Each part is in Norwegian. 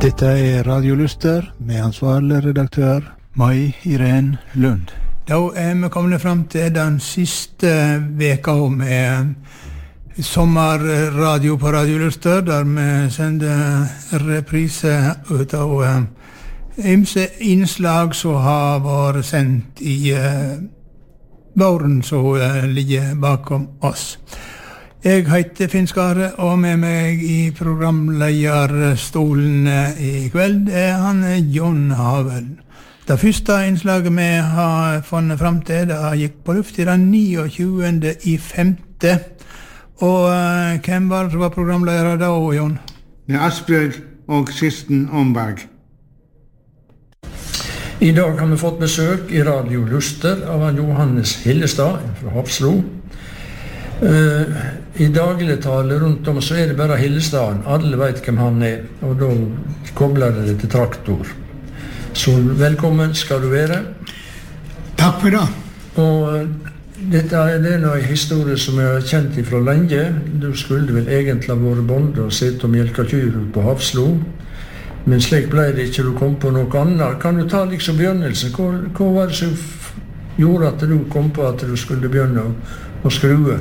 Dette Radio Luster med ansvarlig redaktør Mai Irene Lund. Da vi kommet frem til den siste veka med sommerradio på Radio Luster, der vi sender reprise ut av ymse innslag som har vært sendt i våren som ligger bakom oss. Jeg heter Finn Skare, og med meg i programlederstolen i kveld han John Havel. Det første innslaget vi har funnet frem til, det gikk på luft i den 29.5. Og hvem var det som var programleder da, Jon? Det Asbjørg og Kristen Omberg. I dag har vi fått besøk i Radio Luster av Johannes Hillestad fra Hafslo. I dagligtale rundt om så det bare Hillestaden. Alle vet hvem han og da kobler det til traktor. Så velkommen skal du være. Takk for det. Og dette det en historie som jeg har kjent fra lenge. Du skulle vel egentlig ha vært bonde og sitte og mjelke kyr på Hafslo. Men slik ble det ikke, du kom på noe annet. Kan du ta liksom begynnelsen? Hva var det som gjorde at du kom på at du skulle begynne å skrue?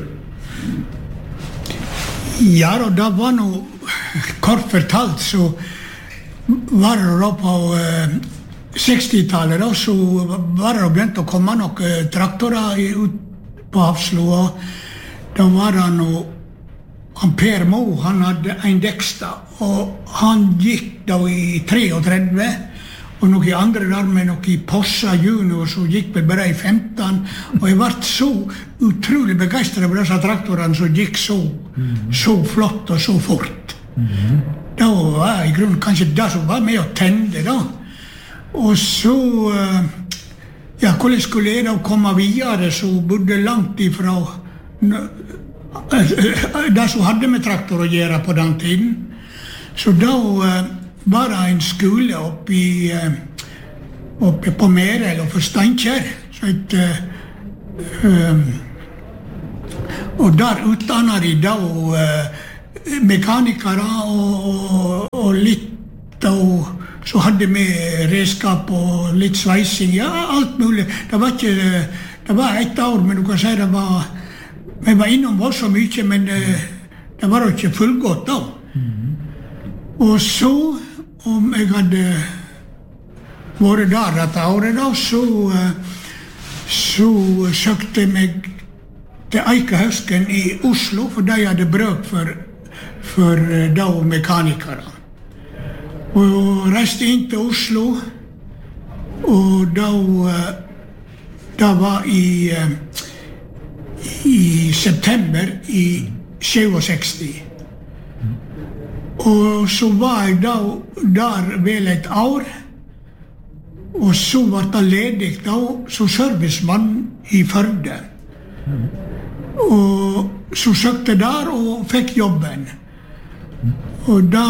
Ja, og det var noe kort fortalt, så var det da på 60-tallet, da, så var det begynt å komme noen traktorer ut på Hafslo, og da var det noe, han Per Mo, han hadde en Dexter, og han gikk da i 33, og noen andre der med noen Possa Junior, så gikk vi bare i 15, og jeg ble så utrolig begeistret over disse traktorene som gikk så flott og så fort. Da var i grunnen kanskje det som var med å tende da. Og så, ja, hvordan skulle jeg da komme videre, så bodde langt ifra det som hadde med traktor å gjøre på den tiden. Så da var det en skole oppe på Merel og for Steinkjer, og der utdannet de da mekanikere og litt, og så hadde vi redskap og litt sveising, ja, alt mulig. Det var et år, men du kan si vi var innom oss så mye, men det var jo ikke fullgått da. Og så, om jeg hadde vært der dette året da, så søkte jeg meg til Eikehøsken i Oslo, for de hadde bruk for da mekanikere. Og reiste inn til Oslo, og da var i september i 67. Og så var jeg da der vel et år, og så var det ledig da, som servicemann i Førde. Og så søkte der og fikk jobben. Og da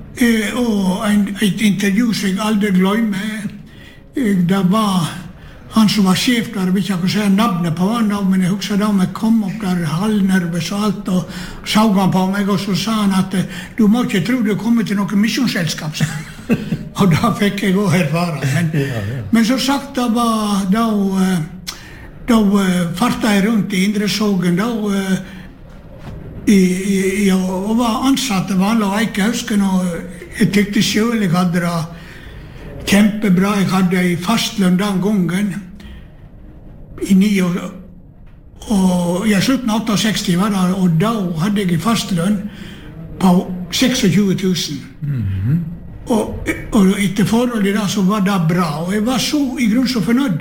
et intervju som jeg aldri glemmer, det var han som var sjef der, jeg vet ikke hva si navnet på han da, men jeg husker da jeg kom opp der halvnervøs og alt, og så han på meg, og så sa han at du må ikke tro du kommer til noe misjonsselskap. Og da fikk jeg også erfare. Men så sagt, da fartet jeg rundt i Indresågen da, og var ansatt vanlig av Eikehøsken, og jeg tykte selv jeg hadde det kjempebra. Jeg hadde i fastlønn den gangen, i 9 år, og jeg slutten av 68 var det, og da hadde jeg i fastlønn på 26 000. Og etter forholdet da så var det bra, og jeg var så i grunn så fornøyd.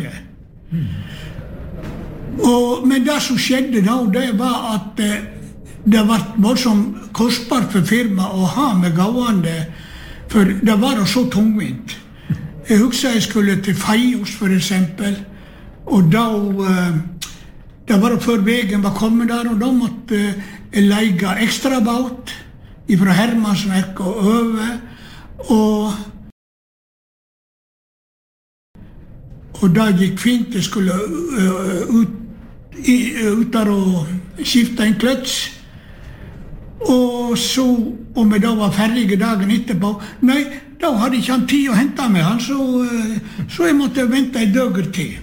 Men det som skjedde da, det var at det var voldsomt kostbart for firma å ha med gående, for det var så tungvint. Jeg husker jeg skulle til Feios for eksempel, og da var det før veien var kommet der, og da måtte jeg leie ekstra båt fra Hermansverk og øve, og da gikk fint. Jeg skulle ut der og skifte en kløts, Og så, om vi da var ferdige dagen etterpå, nei, da hadde ikke han tid å hente meg han, så jeg måtte vente en døger til.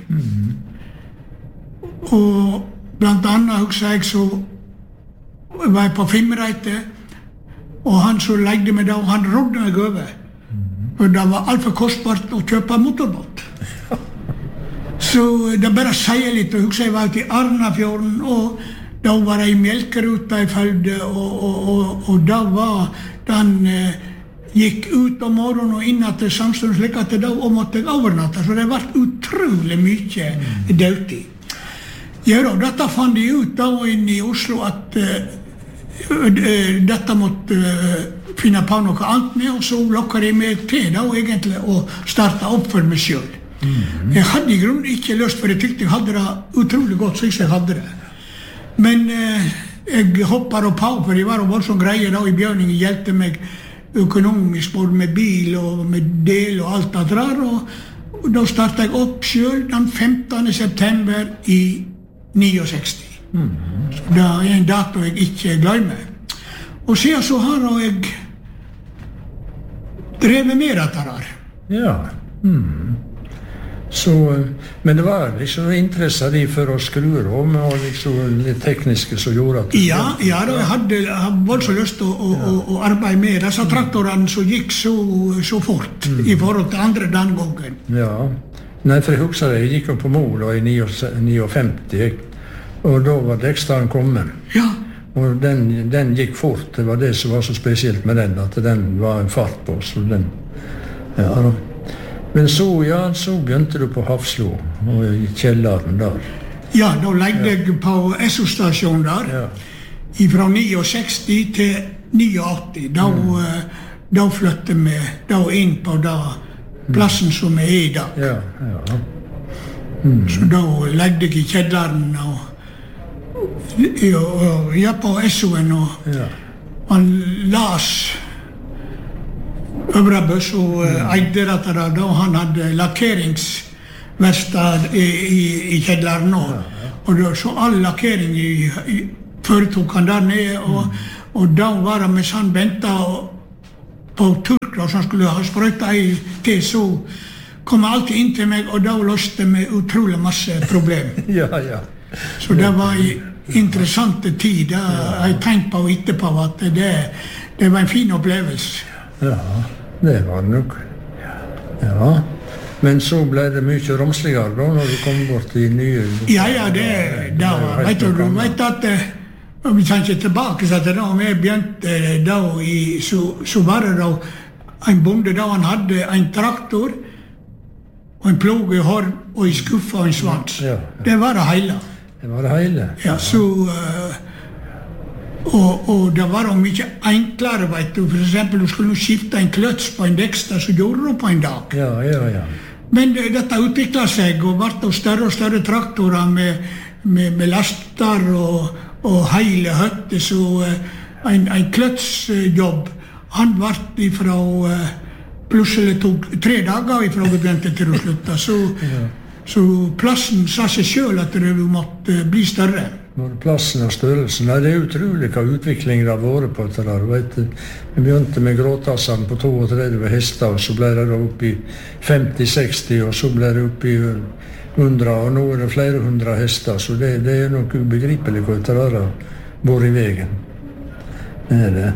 Og blant annet husker jeg så var jeg på Fimreite, og han som legde meg da, han rådde meg over. For det var alt for kostbart å kjøpe motorbåt. Så det bare sier litt, og husker jeg var ute i Arnafjorden, og da var jeg i Melkeruta i Følde, og da var den gikk ut om morgenen og inn til Samstund, slik at da måtte jeg overnatte, så det var utrolig mye dødtid. Ja da, dette fant de ut da inne i Oslo at dette måtte finne på noe annet med, og så lokket de meg til da egentlig å starte opp for meg selv. Jeg hadde i grunnen ikke lyst, for jeg tykte jeg hadde det utrolig godt, så jeg hadde det. Men jeg hoppet opp på, for det var voldsomt greie da i Bjørningen, hjelpte meg økonomisk, både med bil og med del og alt det der, og da startet jeg opp selv den 15. september i 69. Så det er en dato jeg ikke glemmer. Og siden så har jeg drevet med dette der. Ja. Så, men det var liksom interesse de for å skru om, og liksom litt tekniske som gjorde at... Ja, da, jeg hadde voldsomt lyst til å arbeide med disse traktorene som gikk så fort i forhold til andre den gangen. Ja, nei, for jeg husker det, jeg gikk jo på Mol i 59, og da var Dekstaren kommet. Ja. Og den gikk fort, det var det som var så spesielt med den, at den var en fart på, så den... Ja, da. Men så begynte du på Hafslo, og i kjelleren der. Ja, da legde jeg på SO-stasjonen der, fra 69 til 89. Da flyttet vi da inn på plassen som vi er i dag. Ja. Så da legde jeg i kjelleren, og jeg på SO-en, og han las Øvrebøs og eide dette da han hadde lakkeringsverkstad i kjelleren nå. Og så all lakkering foretok han der nede, og da var det mens han ventet på turkler som skulle ha sprøytet til, så kom jeg alltid inn til meg, og da løste meg utrolig masse problem. Ja. Så det var en interessant tid, jeg tenkte på etterpå at det var en fin opplevelse. Ja, det var det nok. Ja, men så ble det mye romsligere da, når du kom bort i nye... Ja, vet du at om vi tenker tilbake, så da vi begynte da, så var det da en bonde da han hadde en traktor, og en plogehorn, og en skuffe og en svans. Ja. Det var det hele. Det var det hele? Ja, så... Og det var mye enklere, vet du. For eksempel, du skulle skifte en kløts på en dekster, så gjorde du på en dag. Ja. Men dette utviklet seg, og ble større og større traktorer med laster og hele høtter, så en kløtsjobb, han ble fra plutselig tok 3 dager fra vi begynte til å slutte. Så plassen sa seg selv at det måtte bli større. Både plassen og størrelsen. Nei, det er utrolig hva utviklingen har vært på dette der. Vi begynte med gråtassene på 32 hester, og så ble det opp i 50-60, og så ble det opp i 100, og nå er det flere 100 hester, så det er nok ubegripelig hva dette der har vært i veien. Det er det.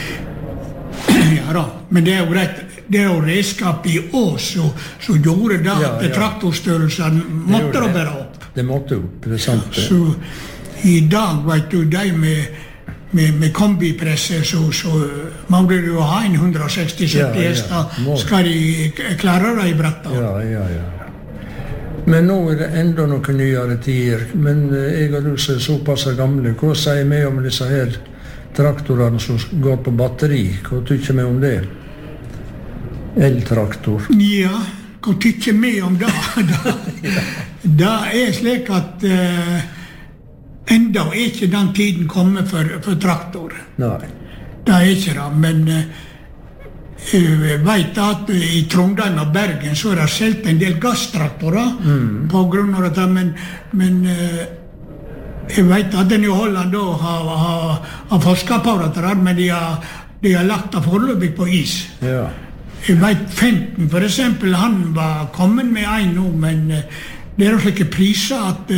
Ja da, men det er jo greit. Det er jo redskap i ås, så gjorde det at traktorstørrelsen måtte da bare opp. Det måtte opp, det er sant det. Så i dag, vet du, de med kombipresser, så må du jo ha en 160-70 hester, skal de klare det i brettet. Ja. Men nå er det enda noen nyere tider, men jeg og du er såpass gamle. Hva sier vi om disse her traktorene som går på batteri? Hva tykker vi om det? Eltraktor. Ja, hva tykker vi om det? Det er slik at enda er ikke den tiden kommet for traktor. Nei. Det er ikke det, men jeg vet at i Trondheim og Bergen så er det selv en del gasstraktorer på grunn av dette, men Jeg vet at den I Holland da har forsket på dette, men de har lagt det foreløpig på is. Ja. Jeg vet Fenton, for eksempel, han var kommet med en nå, men det jo slike priser at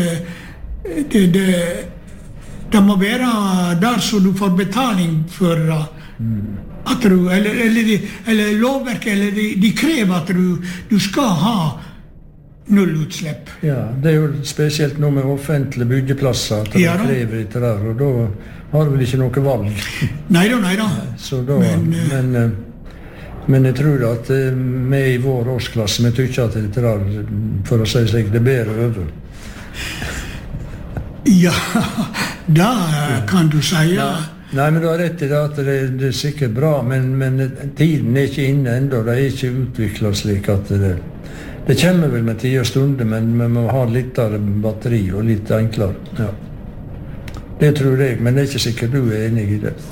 det må være der så du får betaling for at du, eller lovverket, eller de krever at du skal ha nullutslipp. Ja, det jo spesielt noe med offentlige byggeplasser, at de krever etter der, og da har du vel ikke noe valg. Neida. Så da, men jeg tror at vi I vår årsklasse, vi tykker at det der, for å si slik, det bedre over. Ja, da kan du si, ja. Nei, men du har rett I det at det sikkert bra, men tiden ikke inne enda, det ikke utviklet slik at det kommer vel med tid og stunder, men vi må ha litt av batteri og litt enklere. Ja. Det tror jeg, men det ikke sikkert du enig I det.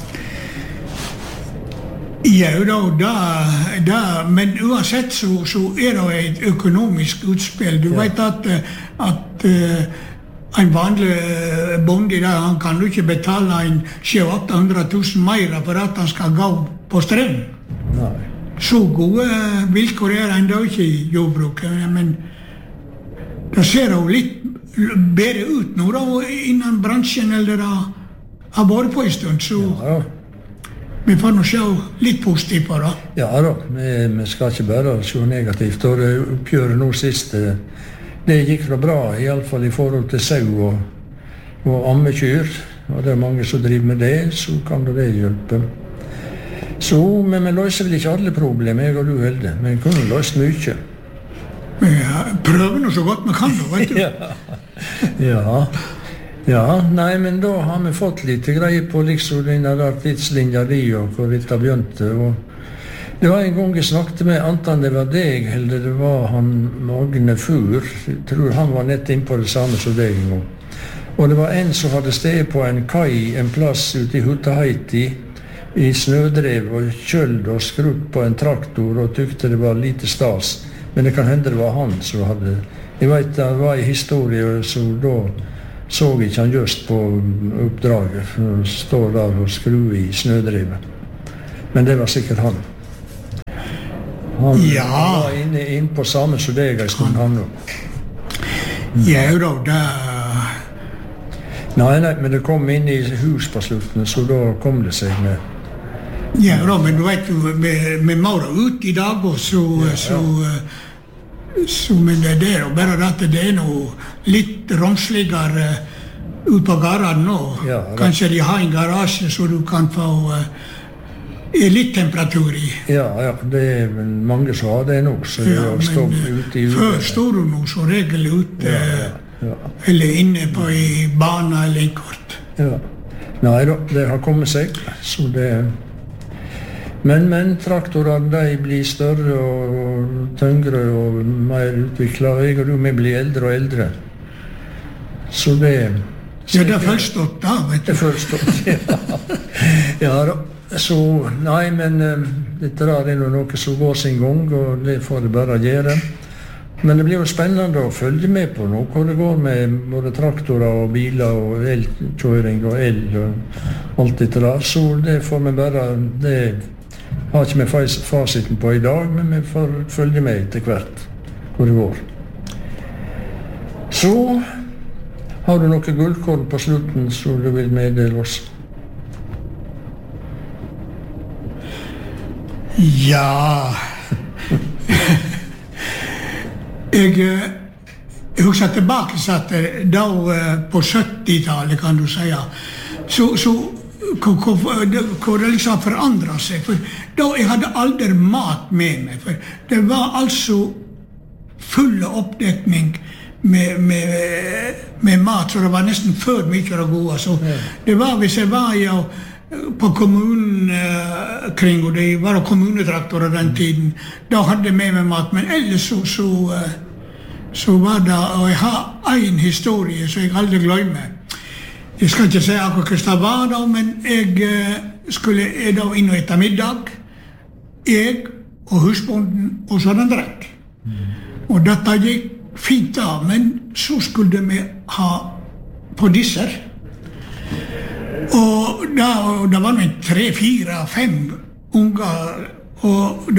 Ja, da, men uansett så det et økonomisk utspill. Du vet at en vanlig bonde der, han kan jo ikke betale 700-800 000 mer for at han skal gå på strøm. Nei. Så gode vilkår enda ikke I jordbruket, men det ser jo litt bedre ut nå da, innan bransjen eller har vært på en stund, så ja. Vi får nå se litt positivt på det. Ja da, vi skal ikke bare se negativt, og det oppgjøret nå sist, det gikk da bra, I alle fall I forhold til sau og ammekyr, og det mange som driver med det, så kan det hjelpe. Så, men vi løser vel ikke alle problemer, jeg og du heldig, men vi kunne løst mye. Vi prøver nå så godt vi kan, da, vet du. Ja, nei, men da har vi fått litt greier på liksom denne der tidslinja di og hvor dette begynte, og det var en gang jeg snakket med, anten det var deg, eller det var han Magne Fur, jeg tror han var nett inn på det samme som deg en gang. Og det var en som hadde sted på en kai, en plass ute I Hutaheiti, I snødrev og kjøld og skrutt på en traktor og tykte det var lite stas, men det kan hende det var han som hadde, jeg vet det var en historie, så da så ikke han just på oppdraget, for han står der og skruer I snødrevet. Men det var sikkert han. Han var inne på samme som deg en stund, han nå. Ja, da. Nei, men det kom inn I hus på slutten, så da kom det seg med. Ja, da, men du vet jo, vi må da ut I dag, og så men det jo bare at det noe litt romsligere ut på garaen nå. Ja, kanskje de har en garasje så du kan få litt temperatur I. Ja, det vel mange som har det nå, så det stått ute I før står du nå så regel ute, eller inne på I bana eller en kort. Ja. Nei da, det har kommet seg, så det Men traktorene, de blir større og tyngre og mer utviklet. Jeg og du, vi blir eldre og eldre. Så det... Ja, det først stått da, vet du. Det først stått, ja. Ja da. Så, nei, men dette der noe som går sin gang, og det får det bare gjøre. Men det blir jo spennende å følge med på nå, hvor det går med både traktorer og biler og elkjøring og el og alt dette der. Så det får vi bare... Det har ikke vi fasiten på I dag, men vi får følge med etter hvert hvor det går. Så har du noe gullkorn på slutten som du vil meddele oss? Ja. Jeg husker tilbake at da på 70-tallet kan du si, så hvor det liksom forandret seg, for da jeg hadde aldri mat med meg, for det var altså full oppdekning med mat, så det var nesten for mye av gode, så det var hvis jeg var på kommunen kring, og det var kommunetraktorer den tiden, da hadde jeg med meg mat, men ellers så var det, og jeg har en historie som jeg aldri glemmer. Jeg skal ikke si akkurat hva det var da, men jeg skulle da inn og ete middag. Jeg og husbonden, og så den drekk. Og dette gikk fint da, men så skulle vi ha på dessert. Og det var noen 3, 4, 5 unger og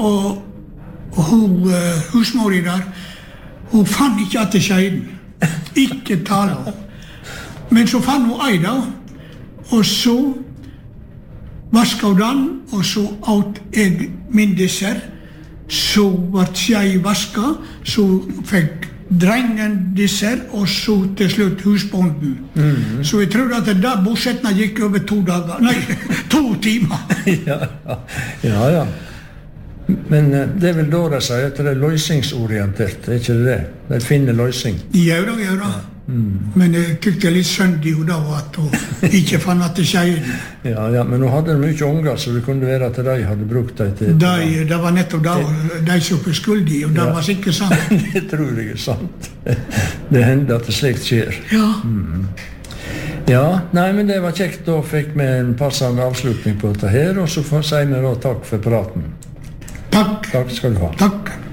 hun husmori der, hun fann ikke at det skjedde. Ikke tale om. Men så fann hun ei da, og så vasket hun den, og så åt jeg min dessert. Så ble jeg vasket, så fikk drengen dessert, og så til slutt husbonden. Så jeg tror at det bosettene gikk over 2 dager, nei, 2 timer. Ja. Men det vel da de sier at det løsningsorientert, ikke det? Det finner løsning. Ja da. Men jeg tykte litt synd i henne da, at hun ikke fann at det skjedde. Ja, men hun hadde mye unger, så det kunne være at de hadde brukt dem til... Det var nettopp da, de som var skyldige, og det var sikkert sant. Det tror jeg sant. Det hender at det slikt skjer. Ja. Ja, nei, men det var kjekt. Da fikk vi en passende avslutning på dette her, og så sier vi da takk for praten. Takk. Takk skal du ha. Takk.